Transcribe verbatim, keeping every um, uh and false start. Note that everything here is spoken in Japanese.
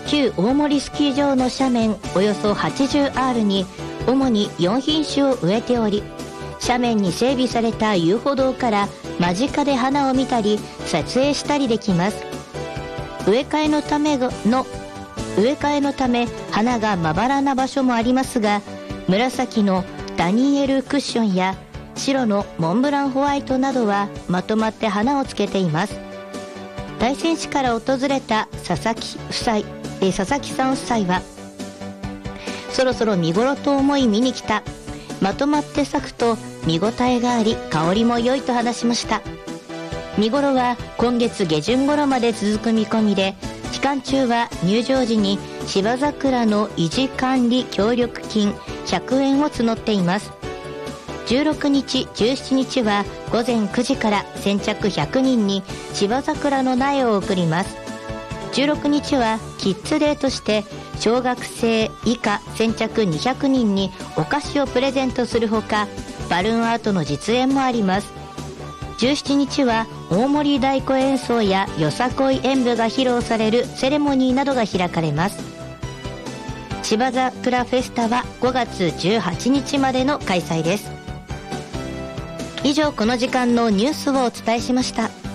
旧大森スキー場の斜面およそ はちじゅうアール に主によん品種を植えており、斜面に整備された遊歩道から間近で花を見たり撮影したりできます。植え替えのための植え替えのため花がまばらな場所もありますが、紫のダニエルクッションや白のモンブランホワイトなどはまとまって花をつけています。大仙市から訪れた佐々木夫妻え佐々木さん夫妻は、そろそろ見頃と思い見に来た。まとまって咲くと見応えがあり香りも良いと話しました。見頃は今月下旬頃まで続く見込みで、期間中は入場時に芝桜の維持管理協力金ひゃくえんを募っています。じゅうろくにちじゅうしちにちはごぜんくじから先着ひゃくにんに芝桜の苗を贈ります。じゅうろくにちはキッズデーとして小学生以下先着にひゃくにんにお菓子をプレゼントするほか、バルーンアートの実演もあります。じゅうしちにちは大森太鼓演奏やよさこい演舞が披露されるセレモニーなどが開かれます。芝桜フェスタはごがつじゅうはちにちまでの開催です。以上、この時間のニュースをお伝えしました。